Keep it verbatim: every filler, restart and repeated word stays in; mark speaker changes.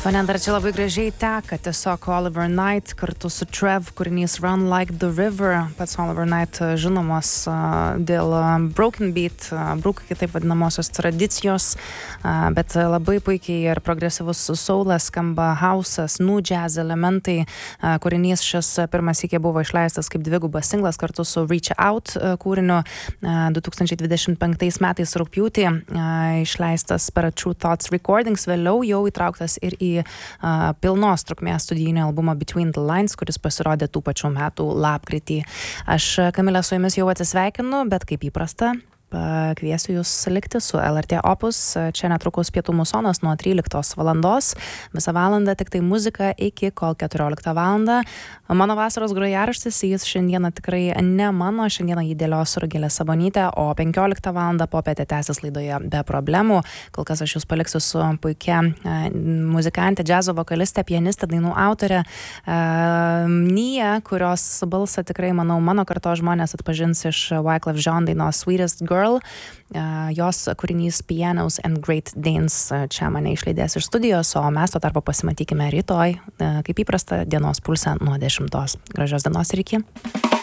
Speaker 1: Fone dar čia labai gražiai teka, tiesiog Oliver Knight kartu su Trev, kūrinys Run Like the River. Pats Oliver Knight žinomas uh, dėl uh, Broken Beat, uh, Brook kitaip vadinamosios tradicijos, uh, bet uh, labai puikiai ir progresyvus soulas, skamba house'as, nu jazz elementai. Uh, kūrinys šis pirmas iki buvo išleistas kaip dvigubas singlas kartu su Reach Out uh, kūriniu uh, du tūkstančiai dvidešimt penktais metais rugpjūtį, uh, išleistas per True Thoughts Recordings, vėliau jau įtrauktas ir į Uh, pilnos trukmės studijinį albumą Between the Lines, kuris pasirodė tų pačių metų lapkritį. Aš, Kamilė, su jumis jau atsisveikinu, bet kaip įprasta, pakviesiu jūs likti su L R T Opus. Čia netrukus pietų musonas nuo tryliktos valandos. Visą valandą tik tai muzika iki kol keturioliktą valandą. Mano vasaros grojaraštis, jis šiandieną tikrai ne mano, šiandieną jį dėlios Rugilė Sabonytė, o penkioliktą valandą popietę tęsis laidoje Be problemų. Kol kas aš jūs paliksiu su puikia uh, muzikantė, džiazo vokalistė, pianistė, dainų autorė uh, Nia, kurios balsą tikrai, manau, mano kartos žmonės atpažins iš Wyclef Jean dainos Sweetest Girl. Uh, jos kūrinys Pianos and Great Danes uh, čia mane išleidės iš studijos, o mes to tarpo pasimatykime rytoj, uh, kaip įprasta, dienos pulse nuo dešimtos. Gražios dienos ir iki.